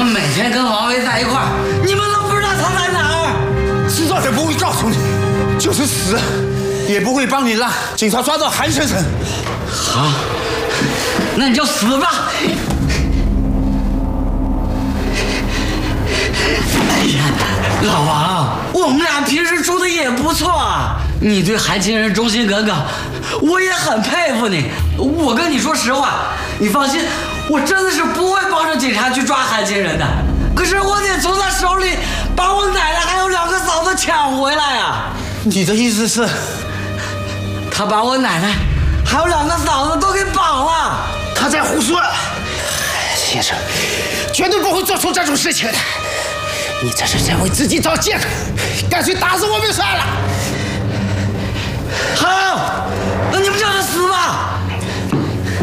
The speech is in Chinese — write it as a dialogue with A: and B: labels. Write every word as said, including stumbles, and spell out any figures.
A: 每天跟王威在一块儿，你们都不知道他在哪儿。
B: 知道也不会告诉你，就是死，也不会帮你让警察抓到韩先生。
A: 好，那你就死吧。哎呀，老王，我们俩平时处的也不错啊。你对韩亲人忠心耿耿，我也很佩服你。我跟你说实话，你放心，我真的是不会帮着警察去抓韩亲人的。可是我得从他手里把我奶奶还有两个嫂子抢回来啊！
B: 你的意思是，
A: 他把我奶奶还有两个嫂子都给绑了？
B: 他在胡说。先生，绝对不会做出这种事情的。你这是在为自己找借口，干脆打死我们算了。